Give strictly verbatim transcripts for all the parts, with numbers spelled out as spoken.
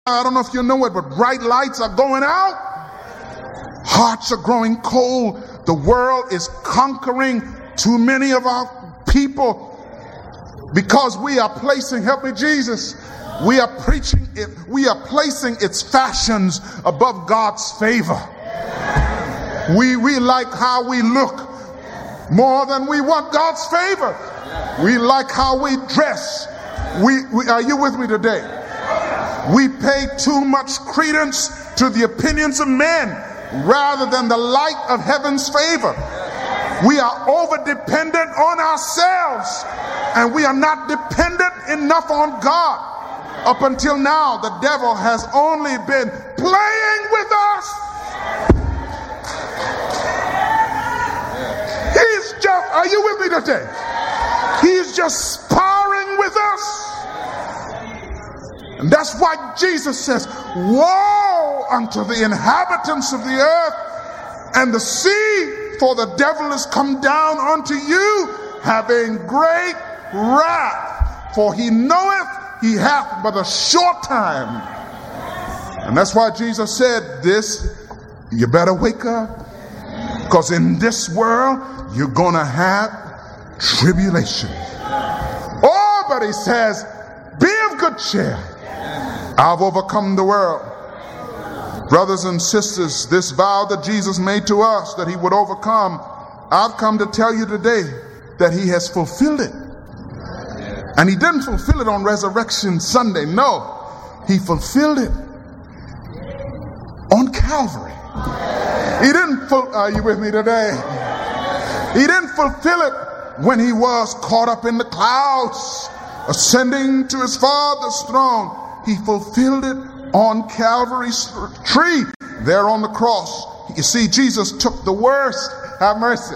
I don't know if you know it, but bright lights are going out. Hearts are growing cold. The world is conquering too many of our people because we are placing, help me Jesus, we are preaching it, we are placing its fashions above God's favor. We, we like how we look more than we want God's favor. We like how we dress. We, we are you with me today? We pay too much credence to the opinions of men rather than the light of heaven's favor. We are over dependent on ourselves, and we are not dependent enough on God. Up until now, the devil has only been playing with us. He's just, are you with me today? He's just sparring with us. And that's why Jesus says, woe unto the inhabitants of the earth and the sea, for the devil is come down unto you, having great wrath, for he knoweth he hath but a short time. And that's why Jesus said this, you better wake up, because in this world you're gonna have tribulation. Oh, but he says, be of good cheer, I've overcome the world. Brothers and sisters, this vow that Jesus made to us that he would overcome, I've come to tell you today that he has fulfilled it. And he didn't fulfill it on Resurrection Sunday. No, he fulfilled it on Calvary. He didn't, fu- are you with me today? He didn't fulfill it when he was caught up in the clouds, ascending to his Father's throne. He fulfilled it on Calvary's tree, there on the cross. You see, Jesus took the worst. Have mercy.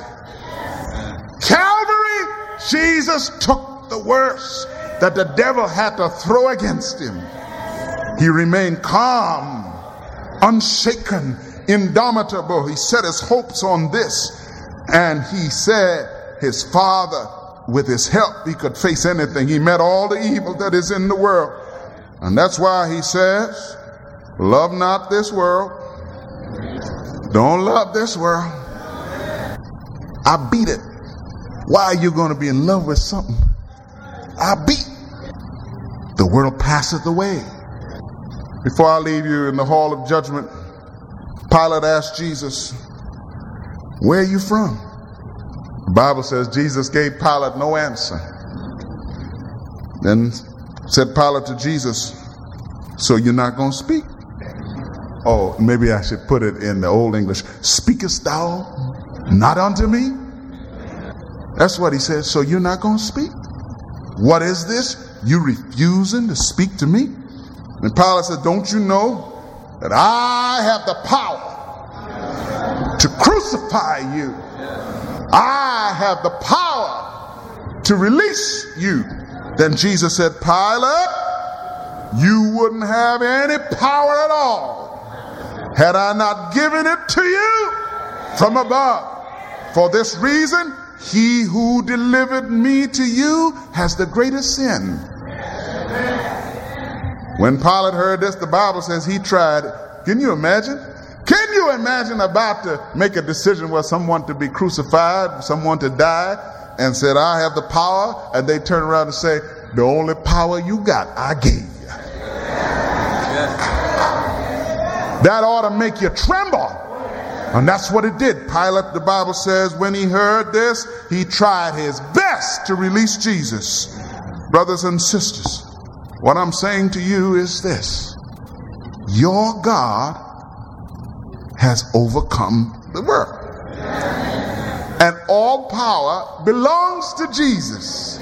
Calvary, Jesus took the worst that the devil had to throw against him. He remained calm, unshaken, indomitable. He set his hopes on this, and he said his Father, with his help, he could face anything. He met all the evil that is in the world. And that's why he says, love not this world. Don't love this world. I beat it. Why are you going to be in love with something I beat? The world passeth away. Before I leave you in the hall of judgment, Pilate asked Jesus, where are you from? The Bible says Jesus gave Pilate no answer. Then said Pilate to Jesus, so you're not going to speak? Oh, maybe I should put it in the old English. Speakest thou not unto me? That's what he said. So you're not going to speak? What is this? You refusing to speak to me? And Pilate said, don't you know that I have the power to crucify you? I have the power to release you. Then Jesus said, Pilate, you wouldn't have any power at all had I not given it to you from above. For this reason, he who delivered me to you has the greatest sin. When Pilate heard this, the Bible says he tried. Can you imagine? Can you imagine about to make a decision where someone to be crucified, someone to die, and said, I have the power, and they turn around and say, the only power you got, I gave you. That ought to make you tremble. And that's what it did. Pilate, the Bible says, when he heard this, he tried his best to release Jesus. Brothers and sisters, what I'm saying to you is this. Your God has overcome the world. And all power belongs to Jesus.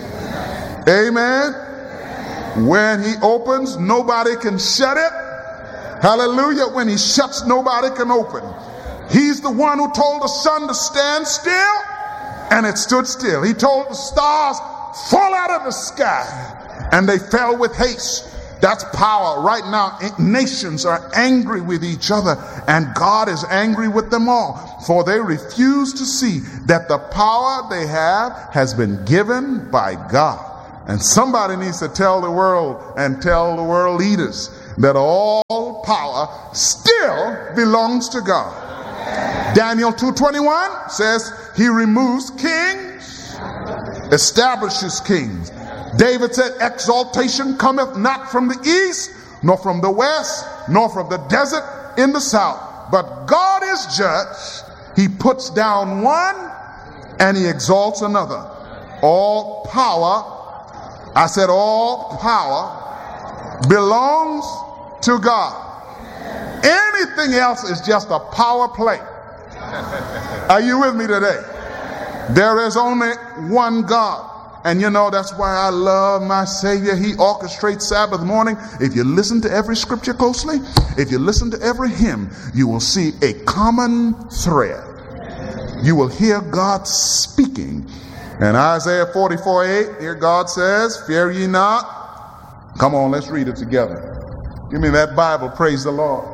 Amen. When he opens, nobody can shut it. Hallelujah. When he shuts, nobody can open. He's the one who told the sun to stand still, and it stood still. He told the stars, fall out of the sky, and they fell with haste. That's power. Right now, nations are angry with each other, and God is angry with them all, for they refuse to see that the power they have has been given by God. And somebody needs to tell the world and tell the world leaders that all power still belongs to God. Daniel two twenty-one says he removes kings, establishes kings. David said, exaltation cometh not from the east, nor from the west, nor from the desert in the south. But God is judge. He puts down one and he exalts another. All power, I said all power belongs to God. Anything else is just a power play. Are you with me today? There is only one God. And you know, that's why I love my Savior. He orchestrates Sabbath morning. If you listen to every scripture closely, if you listen to every hymn, you will see a common thread. You will hear God speaking. And Isaiah forty-four eight, here God says, fear ye not. Come on, let's read it together. Give me that Bible, praise the Lord.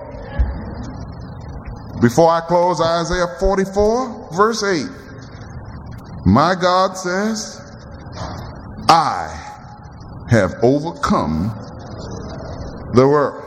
Before I close, Isaiah forty-four, verse eight. My God says, I have overcome the world.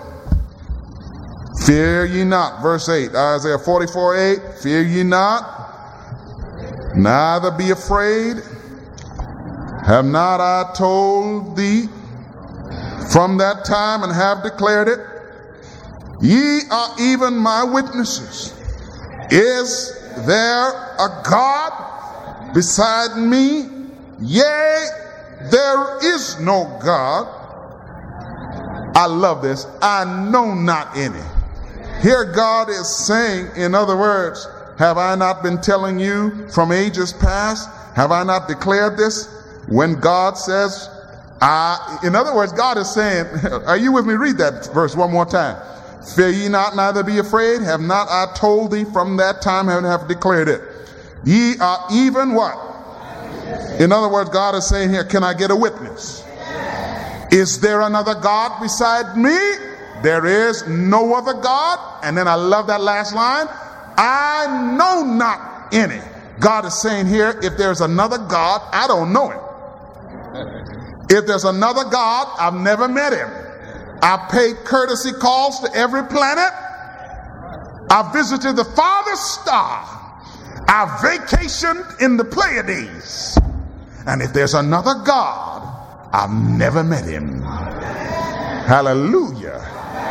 Fear ye not. Verse eight, Isaiah forty-four eight. Fear ye not, neither be afraid. Have not I told thee from that time and have declared it? Ye are even my witnesses. Is there a God beside me? Yea, there is no God. I love this. I know not any. Here God is saying, in other words, have I not been telling you from ages past? Have I not declared this? When God says, I, in other words, God is saying, are you with me? Read that verse one more time. Fear ye not, neither be afraid. Have not I told thee from that time and have declared it? Ye are even what? In other words, God is saying here, can I get a witness? Is there another God beside me? There is no other God. And then I love that last line. I know not any. God is saying here, if there's another God, I don't know him. If there's another God, I've never met him. I paid courtesy calls to every planet. I visited the farthest star. I vacationed in the Pleiades. And if there's another God, I've never met him. Hallelujah.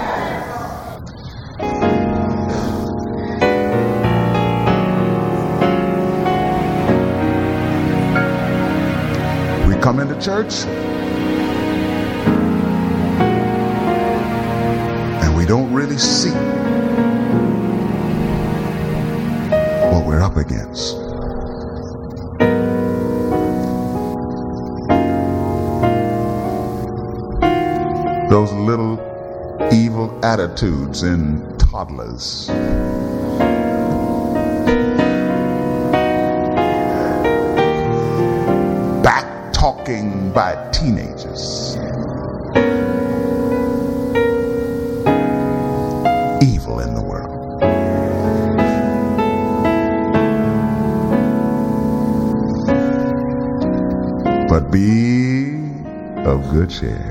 We come into church and we don't really see what we're up against. Those little evil attitudes in toddlers. Back talking by teenagers. Evil in the world. But be of good cheer.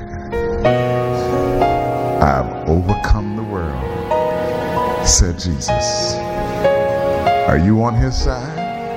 I've overcome the world, said Jesus. Are you on his side?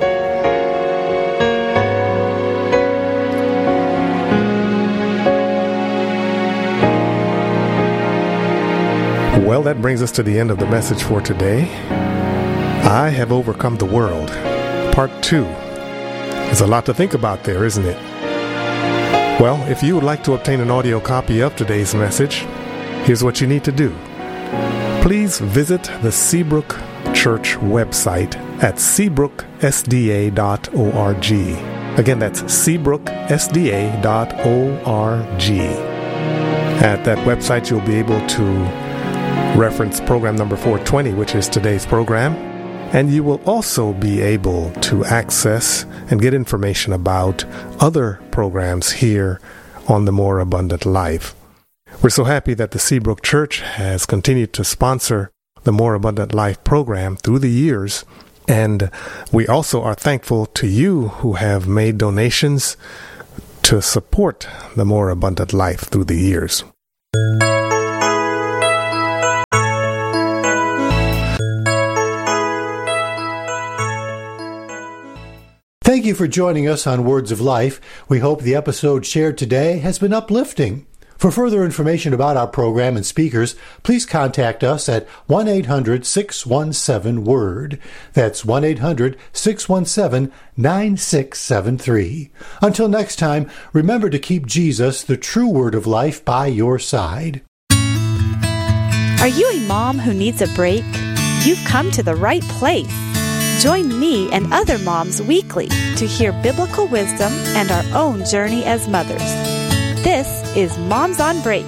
Well, that brings us to the end of the message for today. I have overcome the world. Part two. There's a lot to think about there, isn't it? Well, if you would like to obtain an audio copy of today's message, here's what you need to do. Please visit the Seabrook Church website at seabrook s d a dot org. Again, that's seabrook s d a dot org. At that website, you'll be able to reference program number four twenty, which is today's program, and you will also be able to access and get information about other programs here on the More Abundant Life. We're so happy that the Seabrook Church has continued to sponsor the More Abundant Life program through the years, and we also are thankful to you who have made donations to support the More Abundant Life through the years. Thank you for joining us on Words of Life. We hope the episode shared today has been uplifting. For further information about our program and speakers, please contact us at one eight hundred six one seven WORD. That's one eight hundred six one seven nine six seven three. Until next time, remember to keep Jesus, the true Word of Life, by your side. Are you a mom who needs a break? You've come to the right place. Join me and other moms weekly to hear biblical wisdom and our own journey as mothers. This is Moms on Break.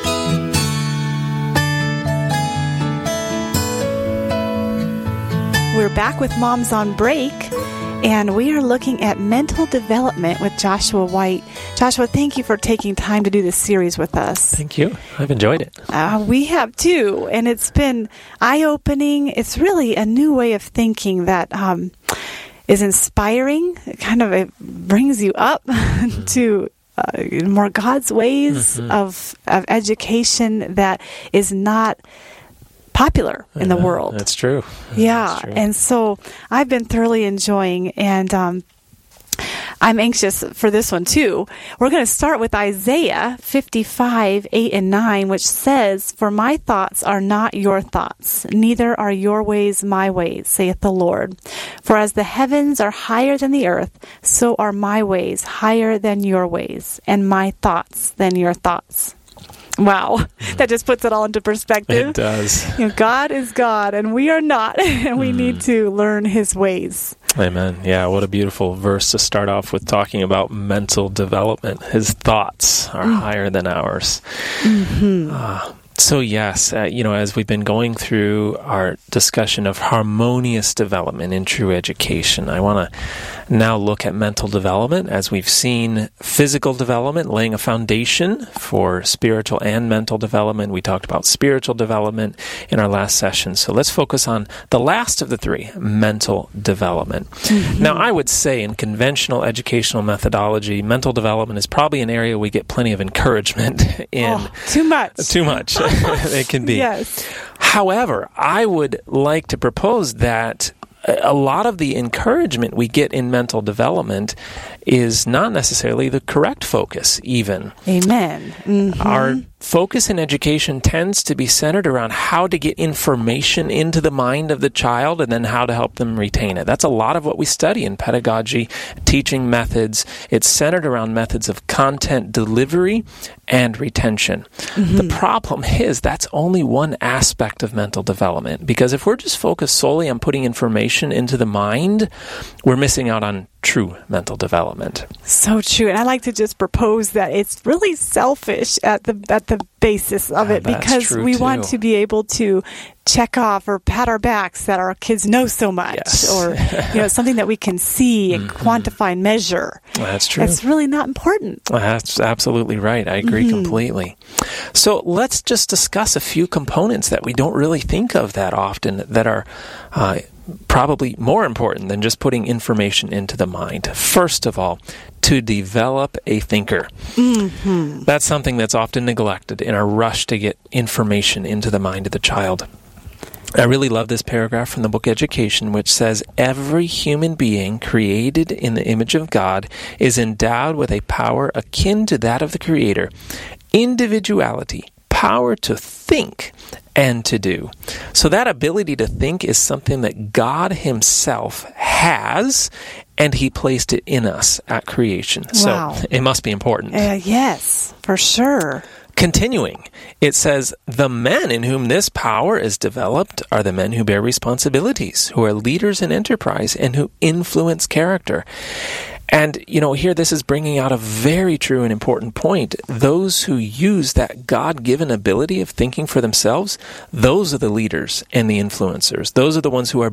We're back with Moms on Break, and we are looking at mental development with Joshua White. Joshua, thank you for taking time to do this series with us. Thank you. I've enjoyed it. Uh, we have too, and it's been eye-opening. It's really a new way of thinking that um, is inspiring. It kind of it brings you up to uh, more God's ways mm-hmm. of of education that is not popular in the uh, world. That's true. Yeah, That's true. And so I've been thoroughly enjoying, and um, I'm anxious for this one too. We're going to start with Isaiah fifty-five, eight and nine, which says, "For my thoughts are not your thoughts, neither are your ways my ways, saith the Lord. For as the heavens are higher than the earth, so are my ways higher than your ways, and my thoughts than your thoughts." Wow, that just puts it all into perspective. It does. You know, God is God, and we are not, and we mm. need to learn His ways. Amen. Yeah, what a beautiful verse to start off with, talking about mental development. His thoughts are mm. higher than ours. Mm-hmm. Uh, so yes, uh, you know, as we've been going through our discussion of harmonious development in true education, I want to now look at mental development, as we've seen physical development, laying a foundation for spiritual and mental development. We talked about spiritual development in our last session. So let's focus on the last of the three, mental development. Mm-hmm. Now, I would say in conventional educational methodology, mental development is probably an area we get plenty of encouragement in. Oh, too much. Too much. It can be. Yes. However, I would like to propose that a lot of the encouragement we get in mental development is not necessarily the correct focus, even. Amen. Mm-hmm. Our focus in education tends to be centered around how to get information into the mind of the child and then how to help them retain it. That's a lot of what we study in pedagogy, teaching methods. It's centered around methods of content delivery and retention. Mm-hmm. The problem is that's only one aspect of mental development, because if we're just focused solely on putting information into the mind, we're missing out on true mental development. So true. And I like to just propose that it's really selfish at the at the basis of uh, it, because we too. want to be able to check off or pat our backs that our kids know so much, yes. or you know, something that we can see and mm-hmm. quantify and measure. That's true. It's really not important. That's absolutely right. I agree mm-hmm. completely. So let's just discuss a few components that we don't really think of that often that are uh, probably more important than just putting information into the mind. First of all, to develop a thinker. Mm-hmm. That's something that's often neglected in our rush to get information into the mind of the child. I really love this paragraph from the book Education, which says, "Every human being created in the image of God is endowed with a power akin to that of the Creator. Individuality, power to think and to do." So that ability to think is something that God Himself has, and He placed it in us at creation. Wow. So it must be important. Uh, yes, for sure. Continuing, it says, "The men in whom this power is developed are the men who bear responsibilities, who are leaders in enterprise, and who influence character." And, you know, here this is bringing out a very true and important point. Those who use that God-given ability of thinking for themselves, those are the leaders and the influencers. Those are the ones who are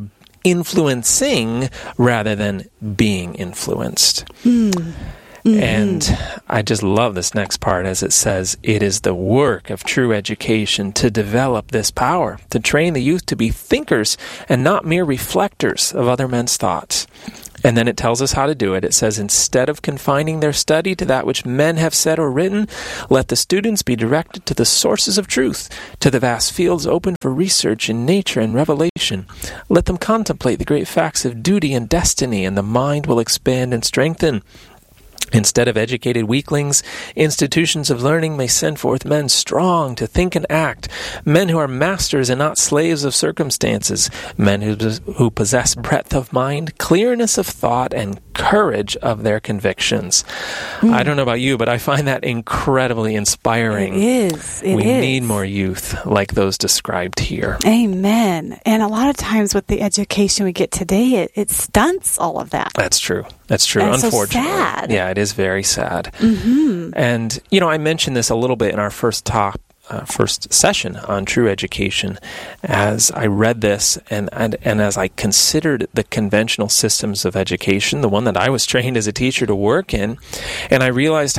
influencing rather than being influenced. Mm. Mm-hmm. And I just love this next part, as it says, "It is the work of true education to develop this power, to train the youth to be thinkers and not mere reflectors of other men's thoughts." And then it tells us how to do it. It says, instead of confining their study to that which men have said or written, let the students be directed to the sources of truth, to the vast fields open for research in nature and revelation. Let them contemplate the great facts of duty and destiny, and the mind will expand and strengthen. Instead of educated weaklings, institutions of learning may send forth men strong to think and act, men who are masters and not slaves of circumstances, men who, who possess breadth of mind, clearness of thought, and courage of their convictions. Mm. I don't know about you, but I find that incredibly inspiring. It is. It we is. need more youth like those described here. Amen. And a lot of times with the education we get today, it, it stunts all of that. That's true. That's true. That's Unfortunately. So sad. Yeah, it is very sad. Mm-hmm. And, you know, I mentioned this a little bit in our first talk. Uh, first session on true education, as I read this and, and and as I considered the conventional systems of education, the one that I was trained as a teacher to work in, and I realized